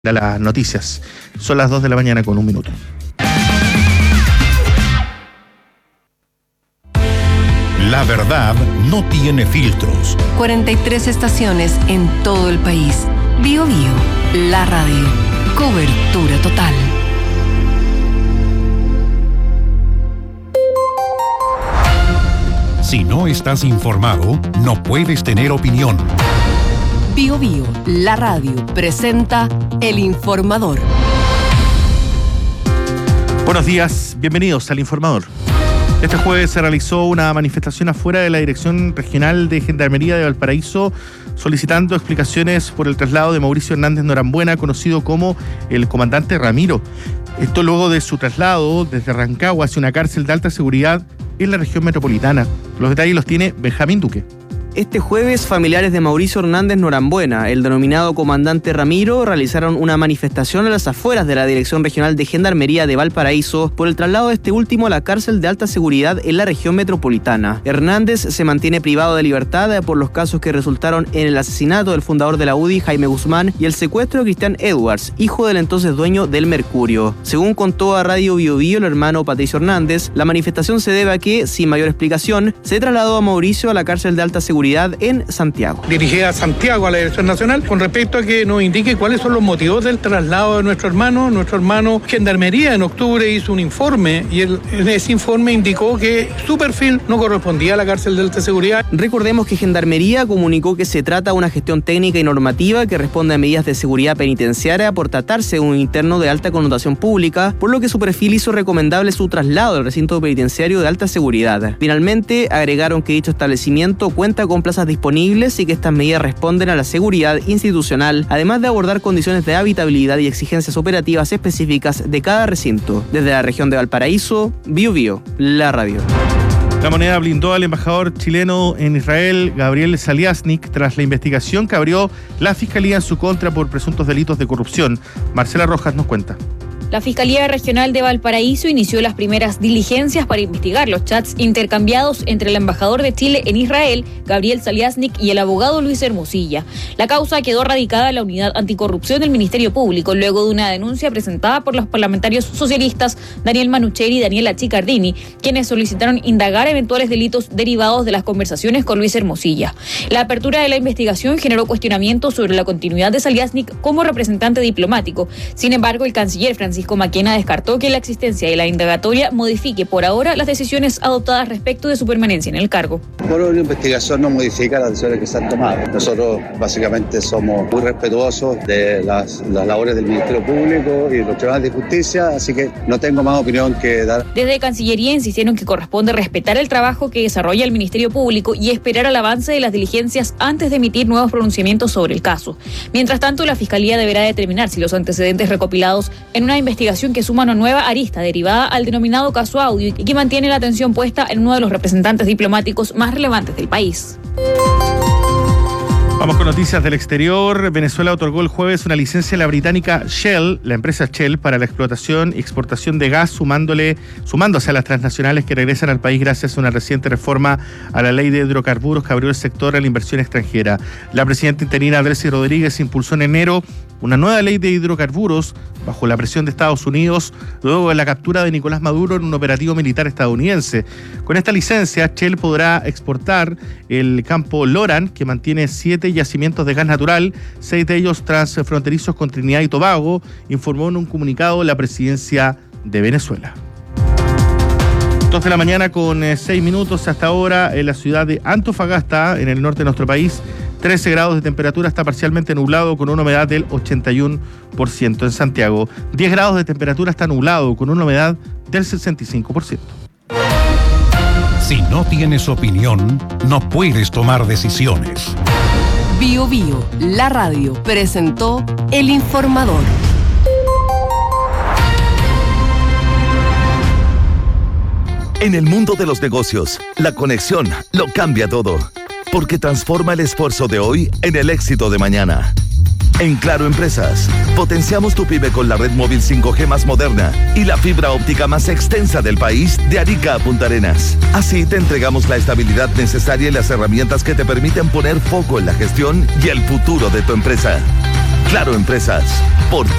de las noticias. Son las 2 de la mañana con 1 minuto. La verdad no tiene filtros. 43 estaciones en todo el país. Bío Bío, la radio. Cobertura total. Si no estás informado, no puedes tener opinión. Bío Bío, la radio, presenta El Informador. Buenos días, bienvenidos al Informador. Este jueves se realizó una manifestación afuera de la Dirección Regional de Gendarmería de Valparaíso solicitando explicaciones por el traslado de Mauricio Hernández Norambuena, conocido como el comandante Ramiro. Esto luego de su traslado desde Rancagua hacia una cárcel de alta seguridad en la región metropolitana. Los detalles los tiene Benjamín Duque. Este jueves, familiares de Mauricio Hernández Norambuena, el denominado comandante Ramiro, realizaron una manifestación a las afueras de la Dirección Regional de Gendarmería de Valparaíso por el traslado de este último a la cárcel de alta seguridad en la región metropolitana. Hernández se mantiene privado de libertad por los casos que resultaron en el asesinato del fundador de la UDI, Jaime Guzmán, y el secuestro de Cristian Edwards, hijo del entonces dueño del Mercurio. Según contó a Radio Bío Bío el hermano Patricio Hernández, la manifestación se debe a que, sin mayor explicación, se trasladó a Mauricio a la cárcel de alta seguridad en Santiago. Dirigida a Santiago, a la Dirección Nacional, con respecto a que nos indique cuáles son los motivos del traslado de nuestro hermano. Nuestro hermano Gendarmería en octubre hizo un informe y en ese informe indicó que su perfil no correspondía a la cárcel de alta seguridad. Recordemos que Gendarmería comunicó que se trata de una gestión técnica y normativa que responde a medidas de seguridad penitenciaria por tratarse de un interno de alta connotación pública, por lo que su perfil hizo recomendable su traslado al recinto penitenciario de alta seguridad. Finalmente, agregaron que dicho establecimiento cuenta con plazas disponibles y que estas medidas responden a la seguridad institucional, además de abordar condiciones de habitabilidad y exigencias operativas específicas de cada recinto. Desde la región de Valparaíso, Bío Bío, la radio. La Moneda blindó al embajador chileno en Israel, Gabriel Saliasnik, tras la investigación que abrió la Fiscalía en su contra por presuntos delitos de corrupción. Marcela Rojas nos cuenta. La Fiscalía Regional de Valparaíso inició las primeras diligencias para investigar los chats intercambiados entre el embajador de Chile en Israel, Gabriel Saliasnik, y el abogado Luis Hermosilla. La causa quedó radicada en la Unidad Anticorrupción del Ministerio Público, luego de una denuncia presentada por los parlamentarios socialistas Daniel Manucheri y Daniela Chicardini, quienes solicitaron indagar eventuales delitos derivados de las conversaciones con Luis Hermosilla. La apertura de la investigación generó cuestionamientos sobre la continuidad de Saliasnik como representante diplomático. Sin embargo, el canciller Francisco Maquena descartó que la existencia de la indagatoria modifique por ahora las decisiones adoptadas respecto de su permanencia en el cargo. Por una investigación no modifica las decisiones que se han tomado. Nosotros básicamente somos muy respetuosos de las labores del Ministerio Público y los tribunales de justicia, así que no tengo más opinión que dar. Desde Cancillería insistieron que corresponde respetar el trabajo que desarrolla el Ministerio Público y esperar al avance de las diligencias antes de emitir nuevos pronunciamientos sobre el caso. Mientras tanto, la Fiscalía deberá determinar si los antecedentes recopilados en una investigación que suma una nueva arista derivada al denominado caso Audio y que mantiene la atención puesta en uno de los representantes diplomáticos más relevantes del país. Vamos con noticias del exterior. Venezuela otorgó el jueves una licencia a la británica Shell, la empresa Shell, para la explotación y exportación de gas, sumándose a las transnacionales que regresan al país gracias a una reciente reforma a la ley de hidrocarburos que abrió el sector a la inversión extranjera. La presidenta interina Delcy Rodríguez impulsó en enero una nueva ley de hidrocarburos bajo la presión de Estados Unidos luego de la captura de Nicolás Maduro en un operativo militar estadounidense. Con esta licencia, Shell podrá exportar el campo Loran, que mantiene 7 yacimientos de gas natural, 6 de ellos transfronterizos con Trinidad y Tobago, informó en un comunicado la presidencia de Venezuela. 2 de la mañana con 6 minutos hasta ahora en la ciudad de Antofagasta, en el norte de nuestro país. 13 grados de temperatura, está parcialmente nublado con una humedad del 81%. En Santiago, 10 grados de temperatura, está nublado con una humedad del 65%. Si no tienes opinión, no puedes tomar decisiones. Bío Bío, la radio, presentó El Informador. En el mundo de los negocios, la conexión lo cambia todo, porque transforma el esfuerzo de hoy en el éxito de mañana. En Claro Empresas, potenciamos tu pyme con la red móvil 5G más moderna y la fibra óptica más extensa del país de Arica a Punta Arenas. Así te entregamos la estabilidad necesaria y las herramientas que te permiten poner foco en la gestión y el futuro de tu empresa. Claro Empresas, por